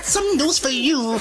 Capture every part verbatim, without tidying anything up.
some news for you.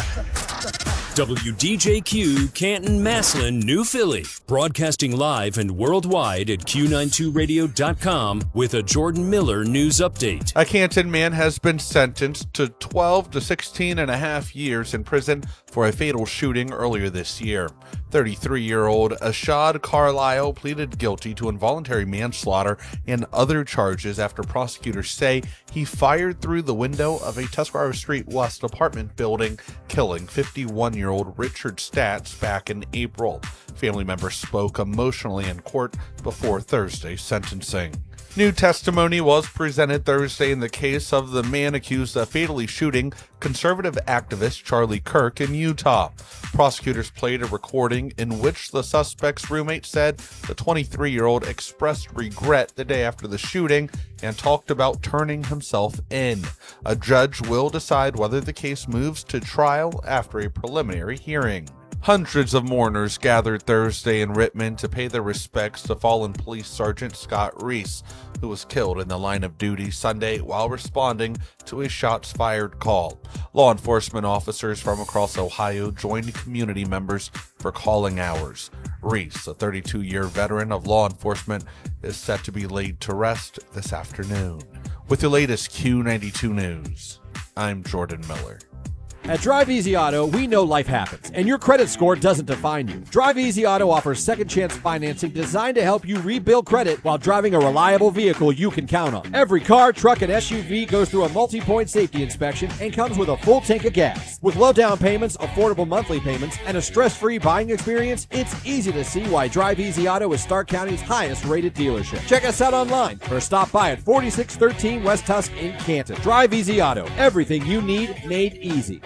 W D J Q, Canton, Massillon, New Philly. Broadcasting live and worldwide at Q ninety-two radio dot com with a Jordan Miller news update. A Canton man has been sentenced to twelve to sixteen and a half years in prison for a fatal shooting earlier this year. thirty-three-year-old Ashad Carlisle pleaded guilty to involuntary manslaughter and other charges after prosecutors say he fired through the window of a Tuscarora Street West apartment building, killing fifty-one-year-old Richard Statz back in April. Family members spoke emotionally in court before Thursday's sentencing. New testimony was presented Thursday in the case of the man accused of fatally shooting conservative activist Charlie Kirk in Utah. Prosecutors played a recording in which the suspect's roommate said the twenty-three-year-old expressed regret the day after the shooting and talked about turning himself in. A judge will decide whether the case moves to trial after a preliminary hearing. Hundreds of mourners gathered Thursday in Rittman to pay their respects to fallen Police Sergeant Scott Reese, who was killed in the line of duty Sunday while responding to a shots-fired call. Law enforcement officers from across Ohio joined community members for calling hours. Reese, a thirty-two-year veteran of law enforcement, is set to be laid to rest this afternoon. With the latest Q ninety-two news, I'm Jordan Miller. At Drive Easy Auto, we know life happens, and your credit score doesn't define you. Drive Easy Auto offers second chance financing designed to help you rebuild credit while driving a reliable vehicle you can count on. Every car, truck, and S U V goes through a multi-point safety inspection and comes with a full tank of gas. With low down payments, affordable monthly payments, and a stress-free buying experience, it's easy to see why Drive Easy Auto is Stark County's highest-rated dealership. Check us out online or stop by at forty-six thirteen West Tusk in Canton. Drive Easy Auto. Everything you need made easy.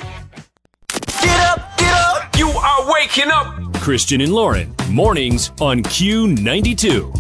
Get up, get up, you are waking up. Christian and Lauren, mornings on Q ninety-two.